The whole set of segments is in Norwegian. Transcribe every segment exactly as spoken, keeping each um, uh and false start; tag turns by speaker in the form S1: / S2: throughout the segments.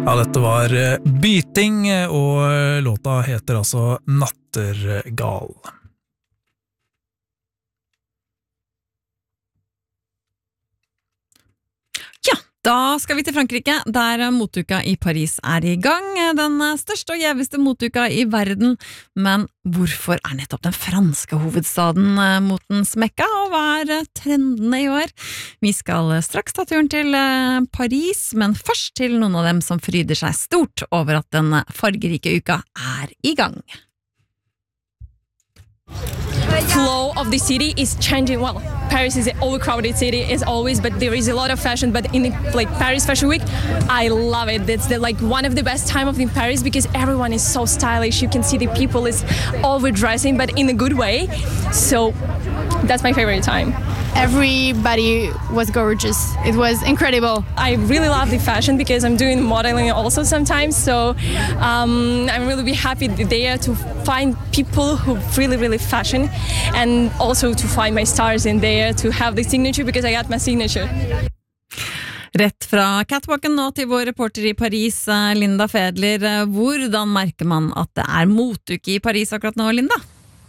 S1: Ja, dette var Byting, og låta heter altså Nattergal.
S2: Da skal vi til Frankrike, der motuka i Paris er i gang, den største og gjeveste motuka i verden. Men hvorfor er nettopp den franske hovedstaden motens mekka, og hva er trendene i år? Vi skal straks ta turen til Paris, men først til noen av dem som fryder seg stort over at den fargerike uka er i gang.
S3: Flow of the city is changing. Well, Paris is an overcrowded city as always, but there is a lot of fashion. But in the, like Paris Fashion Week, I love it. It's the, like one of the best time of in Paris because everyone is so stylish. You can see the people is overdressing, but in a good way. So that's my favorite time.
S4: Everybody was gorgeous. It was incredible.
S3: I really love the fashion because I'm doing modeling also sometimes. So um, I'm really be happy there to find people who really, really fashion, and also to find my stars in there to have the signature because I got my signature.
S2: Rett fra catwalken nå til vår reporter i Paris, Linda Fedler. Hvordan merker man at det er motuke i Paris akkurat nå, Linda?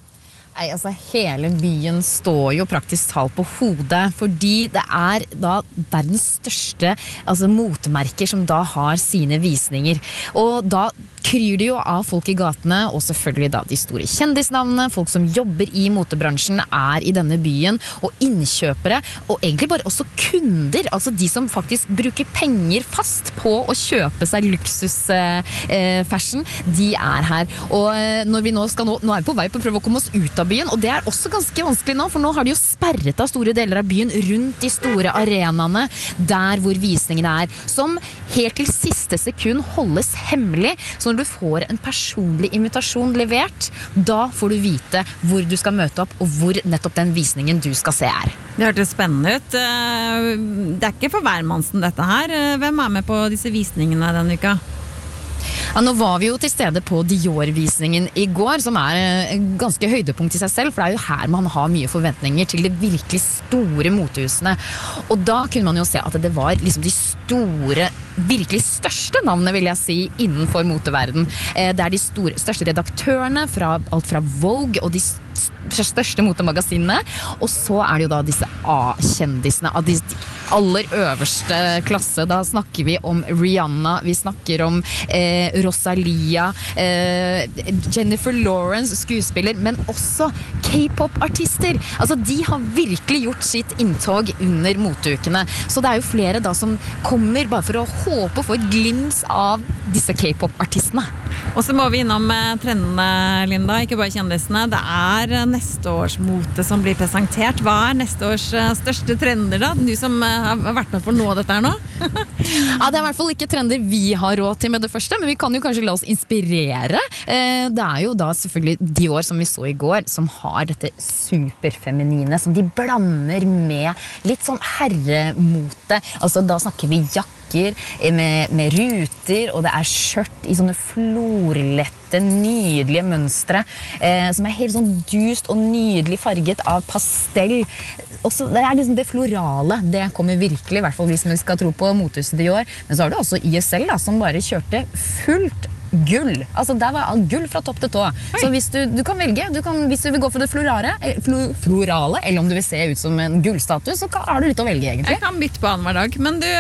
S5: Nei, altså hele byen står jo praktisk talt på hodet, fordi det er da verdens største altså motemerker som da har sine visninger. Og da kryr det jo av folk i gatene, og selvfølgelig da de store kjendisnavnene, folk som jobber i motebransjen er i denne byen, og innkjøpere, og egentlig bare også kunder, altså de som faktisk bruker penger fast på å kjøpe seg luksusfashion, eh, de er her. Og når vi nå skal nå, nå er vi på vei på å prøve å komme oss ut av byen, og det er også ganske vanskelig nå, for nå har de jo sperret av store deler av byen rundt de store arenaene, der hvor visningene er, som helt til siste sekund holdes hemmelig. Så når du får en personlig invitasjon levert, da får du vite hvor du skal møte opp, og hvor nettopp den visningen du skal se er.
S2: Det hørtes spennende ut. Det er ikke for hvermannsen dette her. Hvem er med på disse visningene denne uka?
S5: Ja, nå var vi jo til stede på Dior-visningen i går, som er ganske høydepunkt i seg selv, for det er jo her man har mye forventninger til de virkelig store motehusene. Og da kunne man jo se at det var liksom de store, virkelig største navnene, vil jeg si, innenfor moteverden. Det er de store, største redaktørene, fra, alt fra Vogue og de største motemagasinene, og så er det jo da disse A-kjendisene av de aller øverste klasse. Da snakker vi om Rihanna, vi snakker om eh, Rosalia, eh, Jennifer Lawrence, skuespiller, men også K-pop-artister. Altså, de har virkelig gjort sitt inntog under moteukene. Så det er jo flere da som kommer bare for å håpe å få et glimt av disse K-pop-artistene.
S2: Og så må vi innom trendene, Linda, ikke bare kjendisene. Det er neste års mote som blir presentert. Hva er neste års største trender da? Du som har vært med på å nå dette her nå?
S5: Ja, det er i hvert fall ikke trender vi har råd til med det første, men vi kan jo kanskje la oss inspirere. Det er jo da selvfølgelig Dior som vi så i går, som har dette superfeminine, som de blander med litt sånn herremote. Altså da snakker vi jakke, Med, med ruter, og det er skjørt i sånne florlette, nydelige mønstre, eh, som er helt sånn dust og nydelig farget av pastell. Også, det er liksom det florale, det kommer virkelig, i hvert fall hvis vi skal tro på motehuset i år. Men så har du også Y S L da, som bare kjørte fullt gull. Altså der var alt gull fra topp til tå. Oi. Så hvis du, du kan velge, du kan, hvis du vil gå for det florale, flo, florale, eller om du vil se ut som en gullstatus, så har du litt å velge egentlig.
S2: Jeg kan bytte på annen hver dag, men du,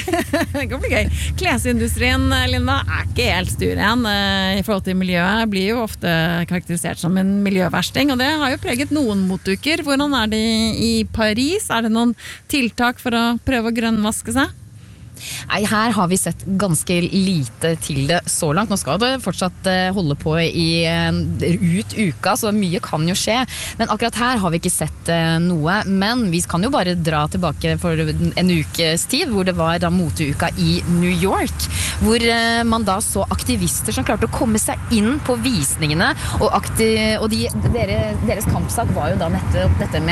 S2: det kan bli gøy. Klesindustrien, Linda, er ikke helt styr igjen i forhold til miljøet. Blir jo ofte karakterisert som en miljøversting, og det har jo preget noen motuker. Hvordan er det i Paris? Er det noen tiltak for å prøve å grønnvaske seg?
S5: Nei, her har vi sett ganske lite til det så langt. Nå skal det fortsatt holde på i ut uka, så mye kan jo skje. Men akkurat her har vi ikke sett noe. Men vi kan jo bare dra tilbake for en ukes tid, hvor det var da moteuka i New York, hvor man da så aktivister som klarte å komme seg inn på visningene, og, aktiv, og de, deres, deres kampsak var jo da nettopp dette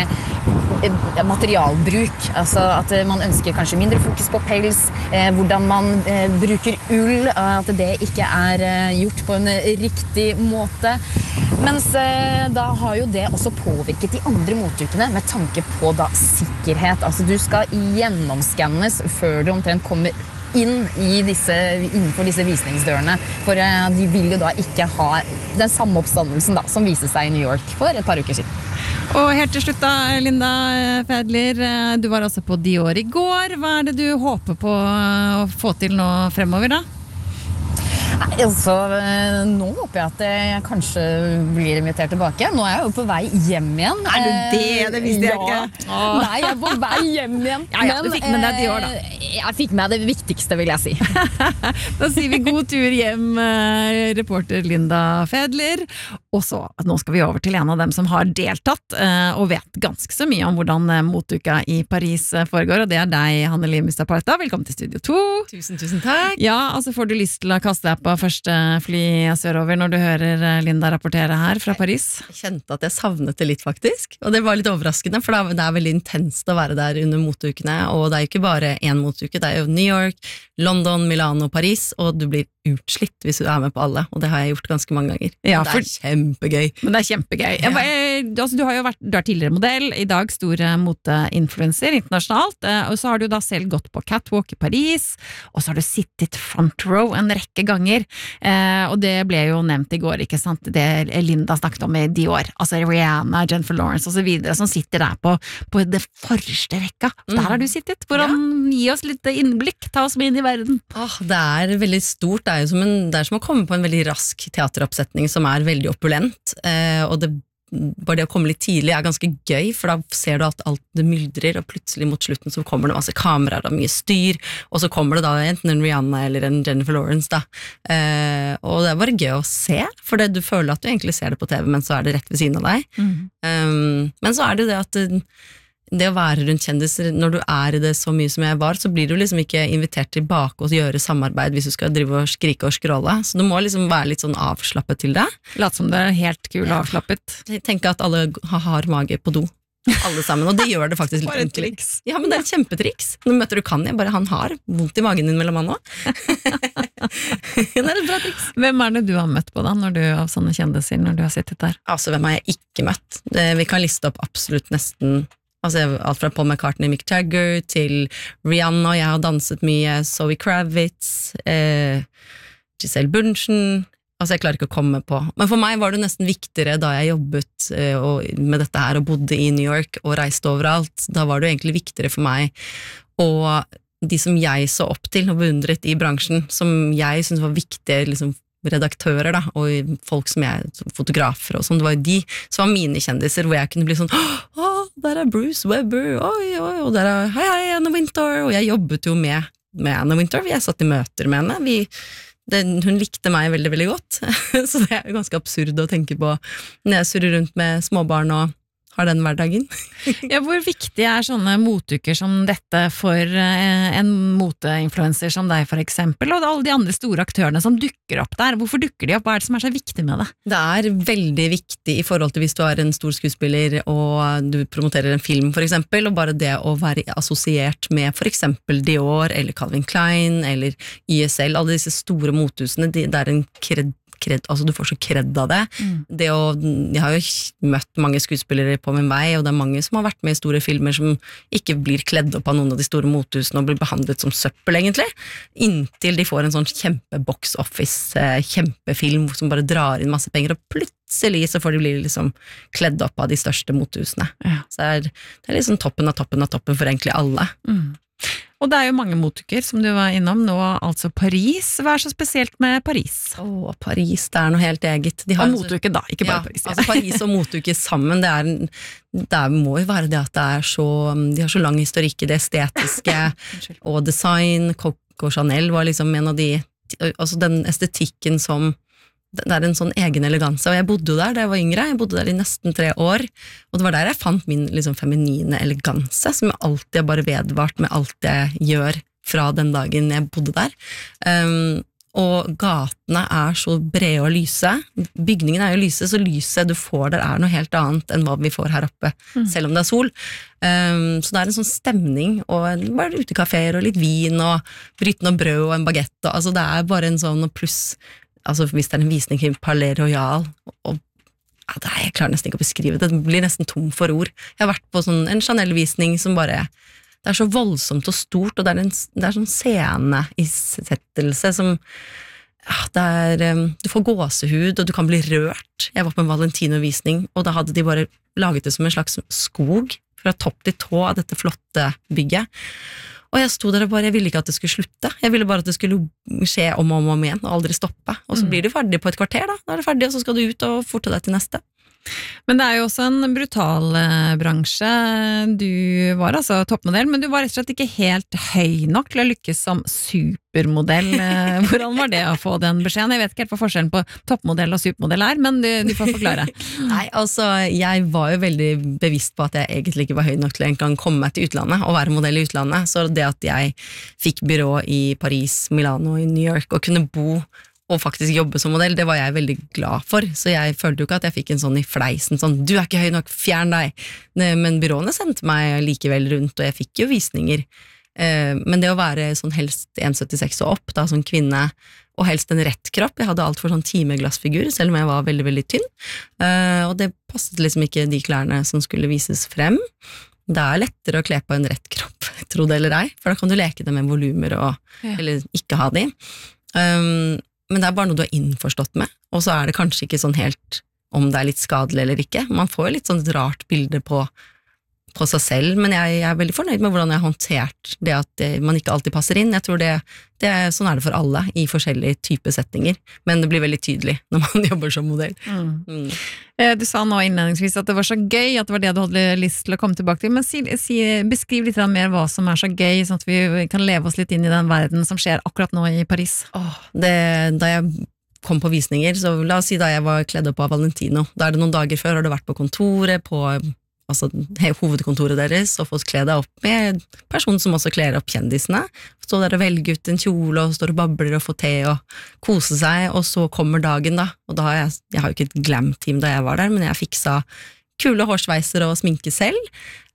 S5: med materialbruk. Altså at man ønsker kanskje mindre fokus på pels, Eh, hvordan man eh, bruker ull, at det ikke er eh, gjort på en riktig måte. Mens eh, da har jo det også påvirket de andre motukene med tanke på da sikkerhet. Altså du skal gjennomskannes før du omtrent kommer inn i disse, innenfor disse visningsdørene. For uh, de vil jo da ikke ha den samme oppstandelsen da, som viste seg i New York for et par uker siden.
S2: Og helt til slutt da, Linda Fædler, du var altså på Dior i går. Hva er det du håper på å få til nå fremover da?
S5: Nei, altså, nå håper jeg at jeg kanskje blir invitert tilbake. Nå er jeg jo på vei hjem igjen.
S2: Er du det? Det visste jeg
S5: ja.
S2: ikke.
S5: Åh. Nei, jeg er på vei hjem igjen.
S2: Ja, ja, du fikk med deg Dior da.
S5: Jeg fikk med det viktigste, vil jeg si.
S2: Da sier vi god tur hjem, reporter Linda Fædler. Og så, nå skal vi over til en av dem som har deltatt og vet ganske så mye om hvordan motuka i Paris foregår, og det er deg, Hanneli Mustaparta. Velkommen til Studio to.
S6: Tusen, tusen takk.
S2: Ja, altså får du lyst til å kaste deg på første fly sørover når du hører Linda rapportere her fra Paris?
S6: Jeg kjente at jeg savnet det litt faktisk, og det var litt overraskende, for det er veldig intenst å være der under motukene, og det er jo ikke bare én motuke, det er jo New York, London, Milano, Paris, og du blir utslitt hvis du er med på alle, og det har jeg gjort ganske mange ganger.
S2: Ja,
S6: det er kjempegøy.
S2: Men det er kjempegøy. Ja. Jeg, altså, du har jo vært du er tidligere modell, i dag stor moteinfluencer internasjonalt, og så har du da selv gått på catwalk i Paris, og så har du sittet front row en rekke ganger, eh, og det ble jo nevnt i går, ikke sant? Det Linda snakket om i Dior, altså Rihanna, Jennifer Lawrence og så videre, som sitter der på, på det forreste rekka. Så der har du sittet. Hvordan ja. Gi oss litt innblikk, ta oss med inn i verden.
S6: Åh, det er veldig stort, det er jo som, en, det er som å komme på en veldig rask teateroppsetning som er veldig opulent, eh, og det, bare det å komme litt tidlig er ganske gøy, for da ser du at alt det myldrer, og plutselig mot slutten så kommer det masse kameraer og mye styr, og så kommer det da enten en Rihanna eller en Jennifer Lawrence da, eh, og det er bare gøy å se, for det, du føler at du egentlig ser det på T V, men så er det rett ved siden av deg. Mm. Um, men så er det jo det at det å være rundt kjendiser, når du er i det så mye som jeg var, så blir du liksom ikke invitert tilbake og gjøre samarbeid hvis du skal drive og skrike og skråle, så du må liksom være litt sånn avslappet til det.
S2: Lat som det er helt kul og avslappet.
S6: Jeg tenker at alle har mage på do, alle sammen, og det gjør det faktisk litt ordentlig. Ja, men det er et kjempetriks. Nå møter du Kanye, bare han har vondt i magen din mellom han også. Det er et bra triks.
S2: Hvem er det du har møtt på da, når du av sånne kjendiser, når du har sittet der?
S6: Altså, hvem har jeg ikke møtt? Vi kan liste opp absolutt nesten altså, alt fra Paul McCartney, Mick Jagger til Rihanna, jeg har danset mye, Zoe Kravitz, eh, Giselle Bundchen, altså jeg klarer ikke å komme på. Men for meg var det nesten viktigere da jeg jobbet eh, og, med dette her og bodde i New York og reiste overalt, da var det egentlig viktigere for meg og de som jeg så opp til og beundret i bransjen, som jeg synes var viktige liksom, redaktører da, og folk som jeg, fotografer og sånn, det var jo de som var mine kjendiser, hvor jeg kunne bli sånn, åh, der er Bruce Weber, oi, oi, og der er, hei, hei, Anna Wintour, og jeg jobbet jo med, med Anna Wintour, jeg satt i møter med henne, vi, det, hun likte meg veldig, veldig godt, så det er jo ganske absurd å tenke på, når jeg surrer rundt med småbarn og har den hverdagen.
S2: Ja, hvor viktig er sånne motuker som dette for eh, en moteinfluencer som deg for eksempel, og alle de andre store aktørene som dukker opp der? Hvorfor dukker de opp? Hva er det som er så viktig med det?
S6: Det er veldig viktig i forhold til hvis du er en stor skuespiller og du promoterer en film for eksempel, og bare det å være assosiert med for eksempel Dior eller Calvin Klein eller Y S L, alle disse store mothusene, det er en kred Kred, altså du får så kred av det. Mm. det å, jeg har jo møtt mange skuespillere på min vei, og det er mange som har vært med i store filmer som ikke blir kledd opp av noen av de store mothusene og blir behandlet som søppel egentlig, inntil de får en sånn kjempe box office, kjempefilm som bare drar inn masse penger, og plutselig så får de bli liksom kledd opp av de største mothusene. Ja. Så det er, det er liksom toppen av toppen av toppen for egentlig alle.
S2: Mm. Og det er jo mange motuker som du var innom nå, altså Paris. Hva er så spesielt med Paris?
S6: Åh, Paris, det er noe helt eget. De har
S2: og motuke da, ikke bare
S6: ja,
S2: Paris.
S6: Altså Paris og motuke sammen, det, er, det må jo være det at det er så, de har så lang historikk i det estetiske, og design. Coco Chanel var liksom en av de, altså den estetikken som det er en sånn egen eleganse, og jeg bodde jo der da jeg var yngre, jeg bodde der i nesten tre år, og det var der jeg fant min liksom feminine eleganse, som jeg alltid har bare vedvart med alt jeg gjør fra den dagen jeg bodde der. Um, og gatene er så brede og lyse, bygningen er jo lyse, så lyset du får der er noe helt annet enn hva vi får her oppe, mm. selv om det er sol. Um, så det er en sånn stemning, og bare utekaféer og litt vin, og brytende og brød og en baguette, og, altså det er bare en sånn pluss. Altså hvis det er en visning i Palais Royal, og ja, det er, jeg klarer nesten ikke å beskrive det, det blir nesten tom for ord. Jeg har vært på sånn, en Chanel-visning som bare, det er så voldsomt og stort, og det er en det er sånn sceneisettelse som ja, det er, um, du får gåsehud, og du kan bli rørt. Jeg var på en Valentino-visning, og da hadde de bare laget det som en slags skog fra topp til tå av dette flotte bygget. Og jeg sto der og bare, jeg ville ikke at det skulle slutte. Jeg ville bare at det skulle skje om og om, om igjen, og aldri stoppe. Og så blir du ferdig på et kvarter da, da er det ferdig, og så skal du ut og forte deg til neste.
S2: Men det er jo også en brutal eh, bransje. Du var altså toppmodell, men du var rett og slett ikke helt høy nok til å lykkes som supermodell. Eh, hvordan var det å få den beskjeden? Jeg vet ikke helt hva forskjellen på toppmodell og supermodell er, men du, du får forklare.
S6: Nei, altså, jeg var jo veldig bevisst på at jeg egentlig ikke var høy nok til å en gang komme meg til utlandet, og være modell i utlandet. Så det at jeg fikk byrå i Paris, Milano, i New York, og kunne bo og faktisk jobbe som modell, det var jeg veldig glad for, så jeg følte jo ikke at jeg fikk en sånn i fleisen, sånn, du er ikke høy nok, fjern deg, men byråene sendte meg likevel rundt, og jeg fikk jo visninger, men det å være sånn helst en komma syttiseks og opp, da, som kvinne, og helst en rett kropp, jeg hadde alt for sånn timeglassfigur, selv om jeg var veldig, veldig tynn, og det passet liksom ikke de klærne som skulle vises frem. Det er lettere å kle på en rett kropp, tro det eller ei, for da kan du leke det med volumer, og, ja. Eller ikke ha de. Um, Men det er bare noe du er innforstått med, og så er det kanskje ikke sånn helt om det er litt skadelig eller ikke. Man får jo litt sånn et rart bilde på, på seg selv, men jeg, jeg er veldig fornøyd med hvordan jeg har håndtert det at det, man ikke alltid passer inn. Jeg tror det, det er, sånn er det for alle i forskjellige typer settinger, men det blir veldig tydelig når man jobber som modell. Mm.
S2: Mm. Du sa nå innledningsvis at det var så gøy, at det var det du hadde lyst til å komme tilbake til, men si, si, beskriv litt mer hva som er så gøy, sånn at vi kan leve oss litt inn i den verden som skjer akkurat nå i Paris.
S6: Åh, det, da jeg kom på visninger, så la oss si da jeg var kledd opp av Valentino, da er det noen dager før, har du vært på kontoret, på altså hovedkontoret deres, og fått kle deg opp med personen som også kler opp kjendisene, stå der og velge ut en kjole, og står og babler og får te og kose seg, og så kommer dagen da, og da har jeg, jeg har jo ikke et glam-team da jeg var der, men jeg fiksa kule hårsveiser og sminke selv,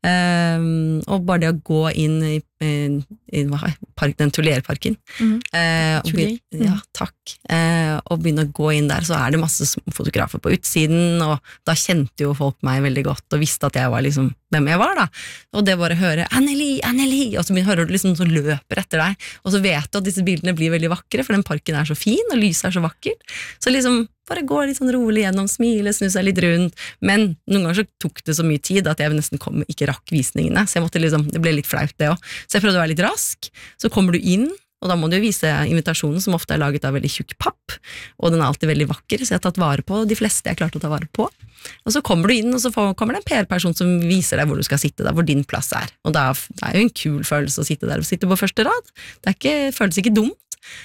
S6: um, og bare det å gå inn i, i, i park, den Tullerparken, mm. uh, og begynne, ja, takk, uh, og begynne å gå inn der, så er det masse fotografer på utsiden, og da kjente jo folk meg veldig godt, og visste at jeg var liksom hvem jeg var da, og det bare høre Anneli, Anneli, og så hører du liksom så løper etter deg, og så vet du at disse bildene blir veldig vakre, for den parken er så fin, og lyset er så vakkert, så liksom bare gå litt sånn rolig gjennom, smile, snu seg litt rundt, men noen ganger så tok det så mye tid at jeg nesten kom, ikke rakk visningene, så jeg måtte liksom, det ble litt flaut det også, så jeg prøvde å være litt rask, så kommer du inn, og da må du jo vise invitasjonen som ofte er laget av veldig tjukk papp, og den er alltid veldig vakker, så jeg har tatt vare på de fleste jeg klarte å ta vare på, og så kommer du inn, og så kommer det en P R-person som viser deg hvor du skal sitte, der, hvor din plass er, og da er jo en kul følelse å sitte der og sitte på første rad, det er ikke, føles ikke dumt,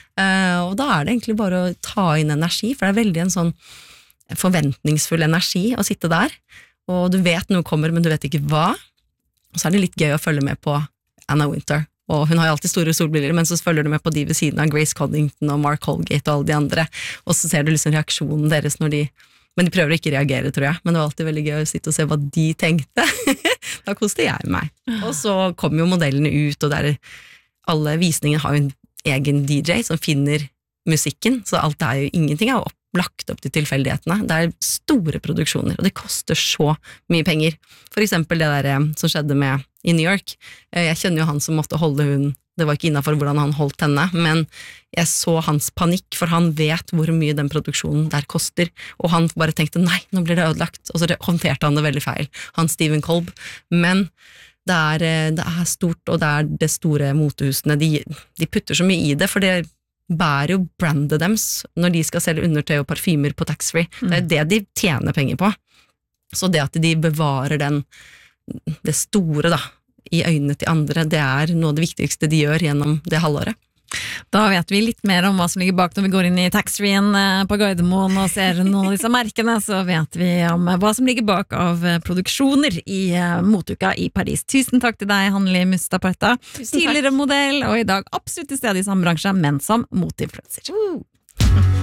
S6: Uh, og da er det egentlig bare å ta inn energi, for det er veldig en sånn forventningsfull energi å sitte der, og du vet noe kommer, men du vet ikke hva, og så er det litt gøy å følge med på Anna Wintour, og hun har jo alltid store solbriller, men så følger du med på de ved siden av Grace Coddington og Mark Holgate og alle de andre, og så ser du liksom reaksjonen deres når de, men de prøver ikke å reagere, tror jeg, men det var alltid veldig gøy å sitte og se hva de tenkte. Da koste jeg meg, og så kom jo modellene ut, og der alle visningene har jo en egen D J som finner musikken, så alt er jo, ingenting er jo opp, lagt opp til tilfeldighetene. Det er store produksjoner, og det koster så mye penger. For eksempel det der som skjedde med i New York. Jeg kjenner jo han som måtte holde hun, det var ikke innenfor hvordan han holdt henne, men jeg så hans panikk, for han vet hvor mye den produksjonen der koster, og han bare tenkte, nei, nå blir det ødelagt, og så håndterte han det veldig feil, han Stephen Kolb, men Det er, det er stort, og det er det store motehusene, de, de putter så mye i det, for det bærer jo brandet deres når de skal selge undertøy og parfymer på taxfree. Mm. Det er det de tjener penger på. Så det at de bevarer den, det store da, i øynene til andre, det er noe av det viktigste de gjør gjennom det halvåret.
S2: Da vet vi litt mer om hva som ligger bak når vi går inn i taxfree-en på Gardermoen og ser noen av disse merkene, så vet vi om hva som ligger bak av produksjoner i motuka i Paris. Tusen takk til deg, Anneli Mustad Parta, tidligere modell, og i dag absolutt til stede i samme bransje, men som motinfluencer. Uh.